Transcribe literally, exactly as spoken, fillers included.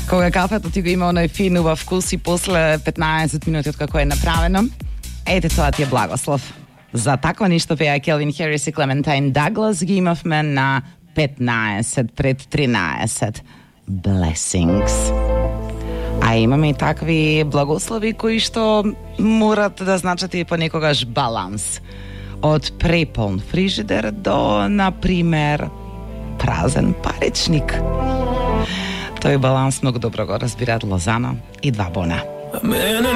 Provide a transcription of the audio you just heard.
Кога кафето ти го има оној фин убав вкус и после петнаесет минути од како е направено, ете тоа ти е благослов. За такво ништо пеа Келвин Харис и Клементайн Даглас ги имавме на петнаесет пред тринаесет. Blessings. А имаме и такви благослови кои што морат да значат и понекогаш баланс. Од преполн фрижидер до, например, празен паричник. Тој баланс многу добро го разбираат Лозано и Два Бона.